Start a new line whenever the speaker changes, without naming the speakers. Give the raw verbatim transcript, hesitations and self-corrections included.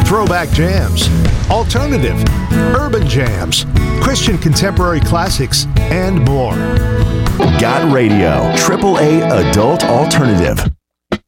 throwback jams, alternative, urban jams, Christian contemporary classics, and more.
Got Radio, triple A adult alternative.